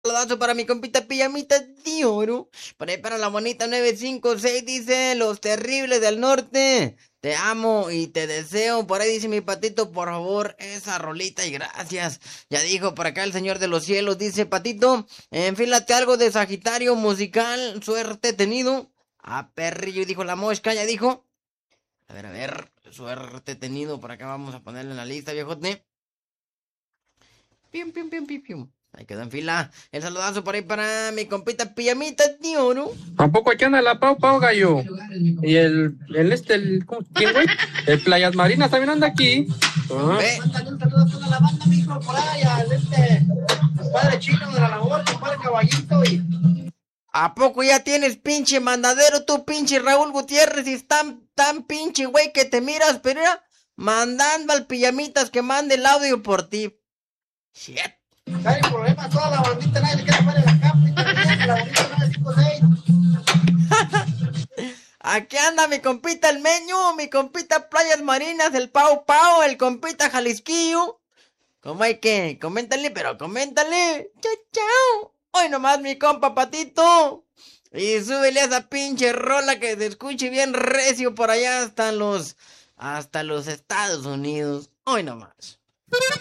Saludazo para mi compita Pijamita de Oro. Por ahí para la bonita 956 dice Los Terribles del Norte. Te amo y te deseo. Por ahí dice mi Patito, por favor, esa rolita y gracias. Ya dijo por acá el Señor de los Cielos, dice Patito. Enfílate algo de Sagitario musical. Suerte tenido. A perrillo, dijo la mosca, ya dijo. A ver. Suerte tenido. Por acá vamos a ponerle en la lista, viejote. Pium, pium, pium, pium, pium. Ahí quedó en fila. El saludazo por ahí para mi compita Pijamita de Oro. Tampoco aquí anda la Pau Pau Gallo. Y ¿quién, güey? El Playas Marinas también anda aquí. Mándale un saludo a toda la banda, mijo, por ahí, al padre Chino de la labor, compadre Caballito y... ¿A poco ya tienes pinche mandadero tú, pinche Raúl Gutiérrez? Y es tan pinche güey que te miras, pero ya mandando al Pijamitas que mande el audio por ti. Shit. No hay problema, toda la bandita, nadie se queda fuera de la cama, la bandita 956. Aquí anda mi compita el Meño, mi compita Playas Marinas, el Pau Pau, el compita Jalisquillo. ¿Cómo hay que? Coméntale, pero coméntale. Chao, chao. Hoy nomás mi compa Patito. Y súbele a esa pinche rola que se escuche bien recio por allá hasta los Estados Unidos. Hoy nomás.